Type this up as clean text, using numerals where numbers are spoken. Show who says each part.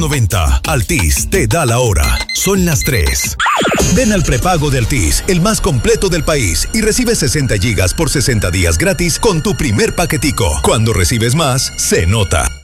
Speaker 1: 90. Altis te da la hora. Son las 3. Ven al prepago de Altis, el más completo del país, y recibe 60 gigas por 60 días gratis con tu primer paquetico. Cuando recibes más, se nota.